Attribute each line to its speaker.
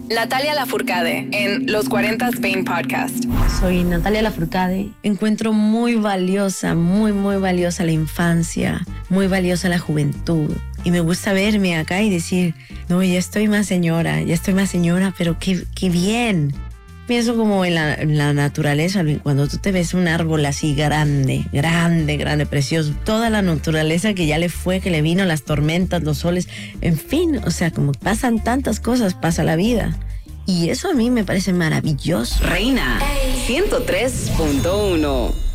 Speaker 1: Natalia Lafourcade en Los 40 Spain Podcast.
Speaker 2: Soy Natalia Lafourcade. Encuentro muy valiosa la infancia, muy valiosa la juventud. Y me gusta verme acá y decir, no, ya estoy más señora, pero qué bien. Pienso como en la naturaleza, cuando tú te ves un árbol así grande, precioso, toda la naturaleza que ya le fue, que le vino las tormentas, los soles, en fin, o sea, como pasan tantas cosas, pasa la vida. Y eso a mí me parece maravilloso.
Speaker 1: Reina 103.1